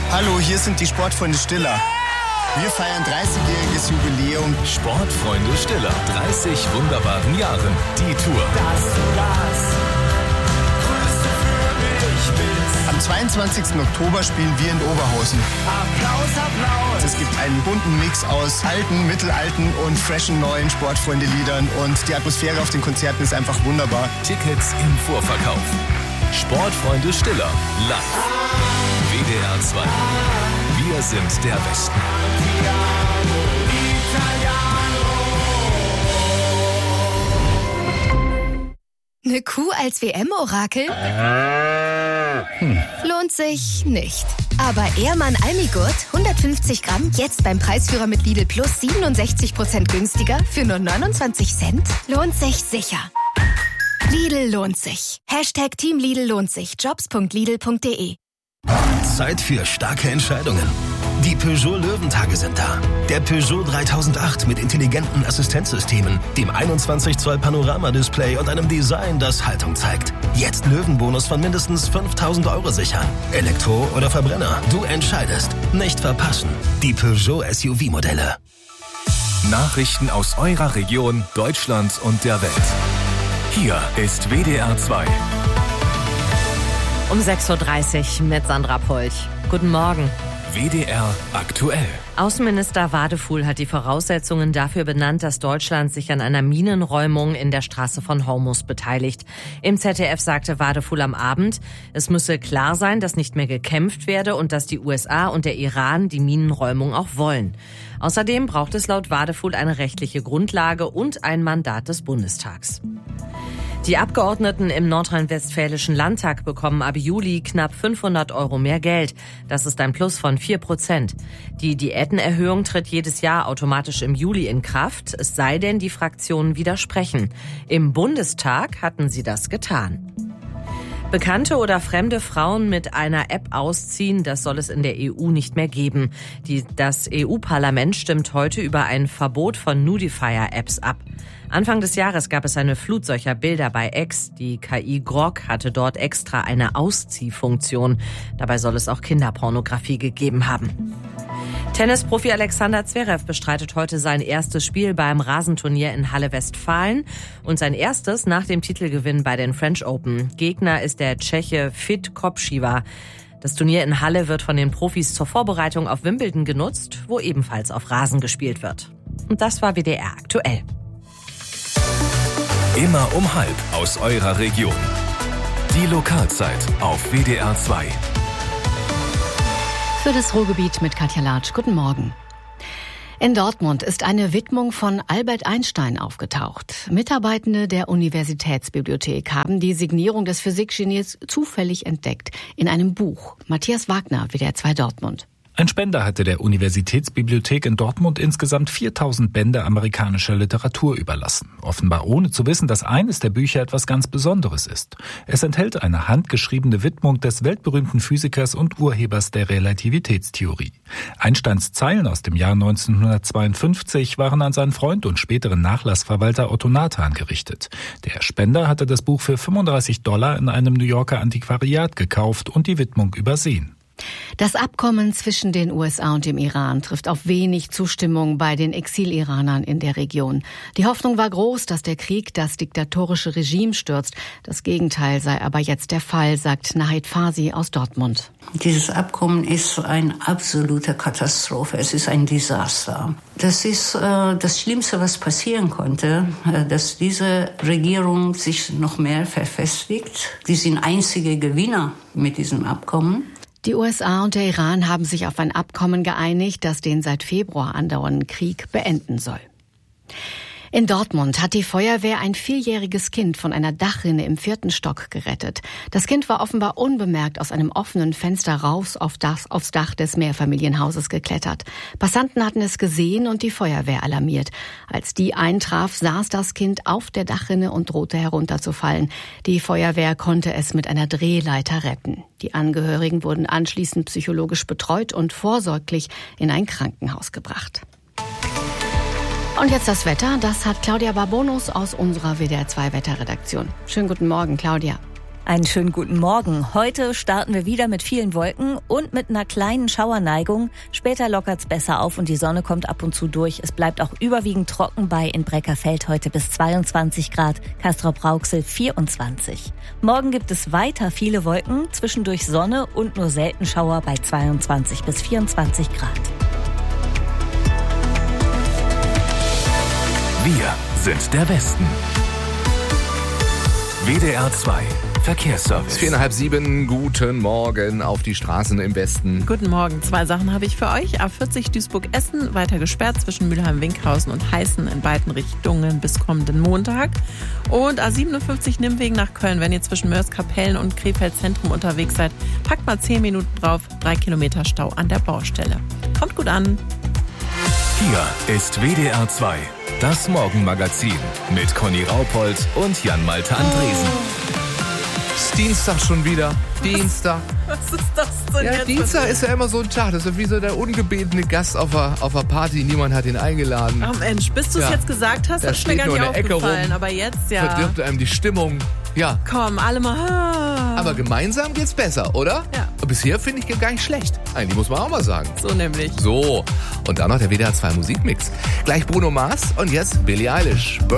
Hallo, hier sind die Sportfreunde Stiller. Wir feiern 30-jähriges Jubiläum. Sportfreunde Stiller, 30 wunderbaren Jahren. Die Tour. Dass du das Größte für mich bist. Am 22. Oktober spielen wir in Oberhausen. Applaus, Applaus. Es gibt einen bunten Mix aus alten, mittelalten und freshen neuen Sportfreunde-Liedern. Und die Atmosphäre auf den Konzerten ist einfach wunderbar. Tickets im Vorverkauf. Sportfreunde Stiller, live. WDR 2. Wir sind der Westen. Eine Kuh als WM-Orakel? Lohnt sich nicht. Aber Ehrmann Almigurt, 150 Gramm, jetzt beim Preisführer mit Lidl Plus 67% günstiger für nur 29 Cent? Lohnt sich sicher. Lidl lohnt sich. Hashtag Team Lidl lohnt sich. Jobs.lidl.de. Zeit für starke Entscheidungen. Die Peugeot Löwentage sind da. Der Peugeot 3008 mit intelligenten Assistenzsystemen, dem 21 Zoll Panoramadisplay und einem Design, das Haltung zeigt. Jetzt Löwenbonus von mindestens 5.000 € sichern. Elektro oder Verbrenner, du entscheidest. Nicht verpassen. Die Peugeot SUV-Modelle. Nachrichten aus eurer Region, Deutschland und der Welt. Hier ist WDR 2. Um 6.30 Uhr mit Sandra Polch. Guten Morgen. WDR aktuell. Außenminister Wadefuhl hat die Voraussetzungen dafür benannt, dass Deutschland sich an einer Minenräumung in der Straße von Hormuz beteiligt. Im ZDF sagte Wadefuhl am Abend, es müsse klar sein, dass nicht mehr gekämpft werde und dass die USA und der Iran die Minenräumung auch wollen. Außerdem braucht es laut Wadefuhl eine rechtliche Grundlage und ein Mandat des Bundestags. Die Abgeordneten im nordrhein-westfälischen Landtag bekommen ab Juli knapp 500 € mehr Geld. Das ist ein Plus von 4%. Die Diätenerhöhung tritt jedes Jahr automatisch im Juli in Kraft, es sei denn, die Fraktionen widersprechen. Im Bundestag hatten sie das getan. Bekannte oder fremde Frauen mit einer App ausziehen, das soll es in der EU nicht mehr geben. Das EU-Parlament stimmt heute über ein Verbot von Nudifier-Apps ab. Anfang des Jahres gab es eine Flut solcher Bilder bei X. Die KI Grok hatte dort extra eine Ausziehfunktion. Dabei soll es auch Kinderpornografie gegeben haben. Tennisprofi Alexander Zverev bestreitet heute sein erstes Spiel beim Rasenturnier in Halle-Westfalen und sein erstes nach dem Titelgewinn bei den French Open. Gegner ist der Tscheche Fit Kopšiva. Das Turnier in Halle wird von den Profis zur Vorbereitung auf Wimbledon genutzt, wo ebenfalls auf Rasen gespielt wird. Und das war WDR aktuell. Immer um 12 aus eurer Region. Die Lokalzeit auf WDR 2. Für das Ruhrgebiet mit Katja Latsch. Guten Morgen. In Dortmund ist eine Widmung von Albert Einstein aufgetaucht. Mitarbeitende der Universitätsbibliothek haben die Signierung des Physikgenies zufällig entdeckt in einem Buch. Matthias Wagner, WDR 2 Dortmund. Ein Spender hatte der Universitätsbibliothek in Dortmund insgesamt 4.000 Bände amerikanischer Literatur überlassen. Offenbar ohne zu wissen, dass eines der Bücher etwas ganz Besonderes ist. Es enthält eine handgeschriebene Widmung des weltberühmten Physikers und Urhebers der Relativitätstheorie. Einsteins Zeilen aus dem Jahr 1952 waren an seinen Freund und späteren Nachlassverwalter Otto Nathan gerichtet. Der Spender hatte das Buch für $35 in einem New Yorker Antiquariat gekauft und die Widmung übersehen. Das Abkommen zwischen den USA und dem Iran trifft auf wenig Zustimmung bei den Exil-Iranern in der Region. Die Hoffnung war groß, dass der Krieg das diktatorische Regime stürzt. Das Gegenteil sei aber jetzt der Fall, sagt Nahid Fasi aus Dortmund. Dieses Abkommen ist eine absolute Katastrophe. Es ist ein Desaster. Das ist das Schlimmste, was passieren konnte, dass diese Regierung sich noch mehr verfestigt. Die sind einzige Gewinner mit diesem Abkommen. Die USA und der Iran haben sich auf ein Abkommen geeinigt, das den seit Februar andauernden Krieg beenden soll. In Dortmund hat die Feuerwehr ein 4-jähriges Kind von einer Dachrinne im 4. Stock gerettet. Das Kind war offenbar unbemerkt aus einem offenen Fenster raus aufs Dach des Mehrfamilienhauses geklettert. Passanten hatten es gesehen und die Feuerwehr alarmiert. Als die eintraf, saß das Kind auf der Dachrinne und drohte herunterzufallen. Die Feuerwehr konnte es mit einer Drehleiter retten. Die Angehörigen wurden anschließend psychologisch betreut und vorsorglich in ein Krankenhaus gebracht. Und jetzt das Wetter, das hat Claudia Barbonus aus unserer WDR 2 Wetterredaktion. Schönen guten Morgen, Claudia. Einen schönen guten Morgen. Heute starten wir wieder mit vielen Wolken und mit einer kleinen Schauerneigung. Später lockert's besser auf und die Sonne kommt ab und zu durch. Es bleibt auch überwiegend trocken bei in Breckerfeld heute bis 22 Grad, Castrop-Rauxel 24. Morgen gibt es weiter viele Wolken, zwischendurch Sonne und nur selten Schauer bei 22 bis 24 Grad. Wir sind der Westen. WDR 2 Verkehrsservice. 6:45, guten Morgen auf die Straßen im Westen. Guten Morgen, 2 Sachen habe ich für euch. A40 Duisburg-Essen, weiter gesperrt zwischen Mülheim-Winkhausen und Heißen in beiden Richtungen bis kommenden Montag. Und A57 Nimwegen nach Köln, wenn ihr zwischen Mörs-Kapellen und Krefeld Zentrum unterwegs seid, packt mal 10 Minuten drauf, 3 Kilometer Stau an der Baustelle. Kommt gut an. Hier ist WDR 2, das Morgenmagazin mit Conny Raupold und Jan-Malte Andresen. Ist Dienstag schon wieder. Dienstag. Was ist das denn Ja, jetzt? Dienstag ist ja immer so ein Tag. Das ist wie so der ungebetene Gast auf einer Party. Niemand hat ihn eingeladen. Oh Mensch, bis du es Ja. jetzt gesagt hast, Da ist mir steht gar nur nicht in der Ecke aufgefallen. rum. Aber jetzt, ja. Verdirbt einem die Stimmung. Ja. Komm, alle mal. Aber gemeinsam geht's besser, oder? Ja. Bisher finde ich gar nicht schlecht. Eigentlich muss man auch mal sagen. So nämlich. So. Und dann noch der WDR 2 Musikmix. Gleich Bruno Mars und jetzt Billie Eilish.